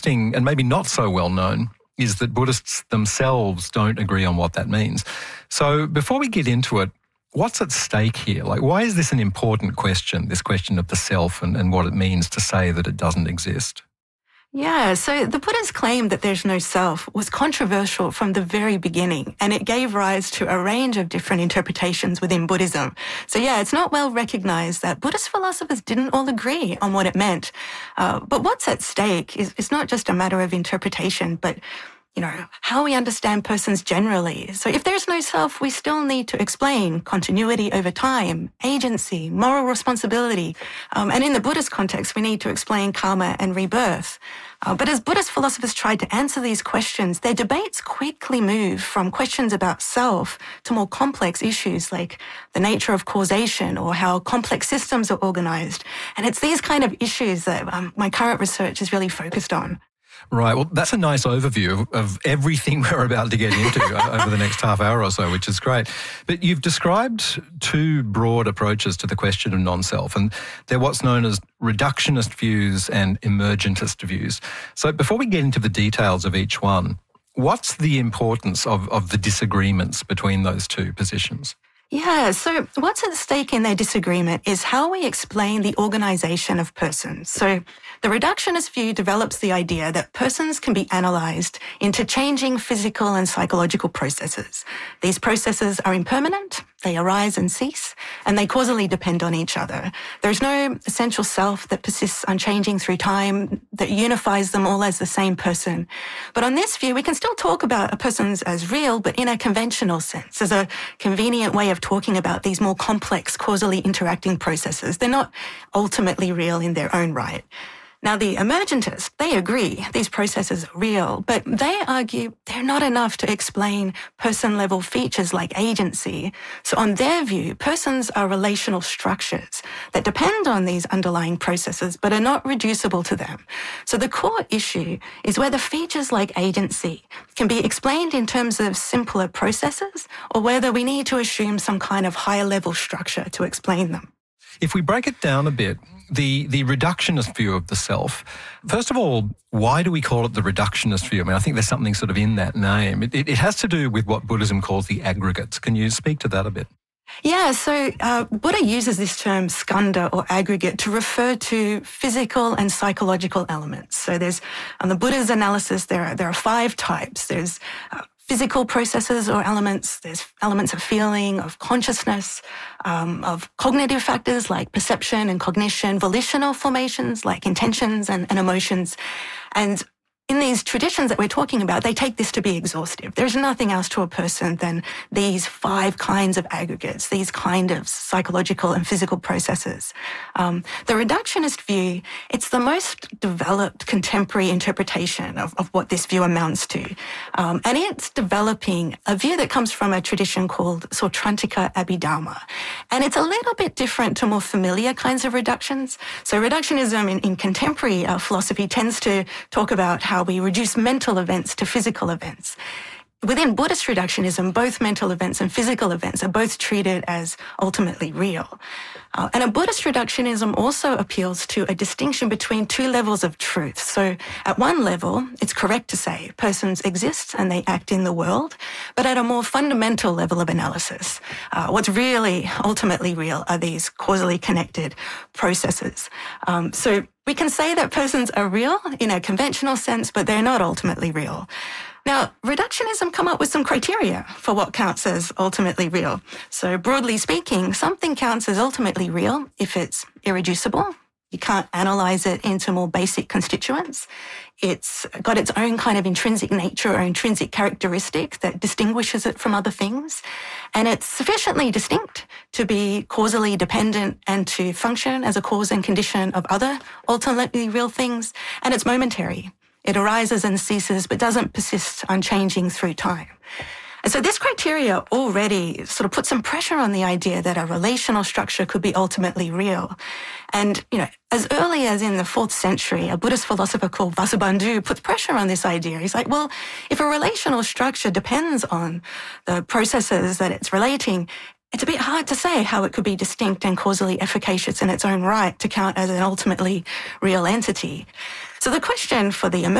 interesting and maybe not so well known is that Buddhists themselves don't agree on what that means. So before we get into it, what's at stake here? Like, why is this an important question, this question of the self and what it means to say that it doesn't exist? Yeah, so the Buddha's claim that there's no self was controversial from the very beginning, and it gave rise to a range of different interpretations within Buddhism. So yeah, it's not well recognized that Buddhist philosophers didn't all agree on what it meant. But what's at stake is not just a matter of interpretation, but how we understand persons generally. So if there's no self, we still need to explain continuity over time, agency, moral responsibility. And in the Buddhist context, we need to explain karma and rebirth. But as Buddhist philosophers tried to answer these questions, their debates quickly moved from questions about self to more complex issues like the nature of causation or how complex systems are organized. And it's these kind of issues that my current research is really focused on. Right. Well, that's a nice overview of everything we're about to get into over the next half hour or so, which is great. But you've described two broad approaches to the question of non-self, and they're what's known as reductionist views and emergentist views. So before we get into the details of each one, what's the importance of the disagreements between those two positions? Yeah, so what's at stake in their disagreement is how we explain the organization of persons. So the reductionist view develops the idea that persons can be analyzed into changing physical and psychological processes. These processes are impermanent, they arise and cease, and they causally depend on each other. There's no essential self that persists unchanging through time, that unifies them all as the same person. But on this view, we can still talk about a person as real, but in a conventional sense, as a convenient way of talking about these more complex, causally interacting processes. They're not ultimately real in their own right. Now, the emergentists, they agree these processes are real, but they argue they're not enough to explain person-level features like agency. So on their view, persons are relational structures that depend on these underlying processes, but are not reducible to them. So the core issue is whether features like agency can be explained in terms of simpler processes, or whether we need to assume some kind of higher-level structure to explain them. If we break it down a bit, the reductionist view of the self, first of all, why do we call it the reductionist view? I mean, I think there's something sort of in that name. It has to do with what Buddhism calls the aggregates. Can you speak to that a bit? Yeah, so Buddha uses this term skandha or aggregate to refer to physical and psychological elements. So there's, on the Buddha's analysis, there are 5 types. There's physical processes or elements, there's elements of feeling, of consciousness, of cognitive factors like perception and cognition, volitional formations like intentions and emotions. And in these traditions that we're talking about, they take this to be exhaustive. There's nothing else to a person than these 5 kinds of aggregates, these kind of psychological and physical processes. The reductionist view, it's the most developed contemporary interpretation of what this view amounts to. And it's developing a view that comes from a tradition called Sautrantika Abhidharma. And it's a little bit different to more familiar kinds of reductions. So reductionism in contemporary philosophy tends to talk about how we reduce mental events to physical events. Within Buddhist reductionism, both mental events and physical events are both treated as ultimately real. And a Buddhist reductionism also appeals to a distinction between 2 levels of truth. So at one level, it's correct to say persons exist and they act in the world, but at a more fundamental level of analysis, what's really ultimately real are these causally connected processes. So we can say that persons are real in a conventional sense, but they're not ultimately real. Now, reductionism come up with some criteria for what counts as ultimately real. So broadly speaking, something counts as ultimately real if it's irreducible. You can't analyze it into more basic constituents. It's got its own kind of intrinsic nature or intrinsic characteristic that distinguishes it from other things. And it's sufficiently distinct to be causally dependent and to function as a cause and condition of other ultimately real things. And it's momentary. It arises and ceases, but doesn't persist unchanging through time. And so this criteria already sort of put some pressure on the idea that a relational structure could be ultimately real. And, as early as in the 4th century, a Buddhist philosopher called Vasubandhu puts pressure on this idea. He's like, well, if a relational structure depends on the processes that it's relating, it's a bit hard to say how it could be distinct and causally efficacious in its own right to count as an ultimately real entity. So the question for the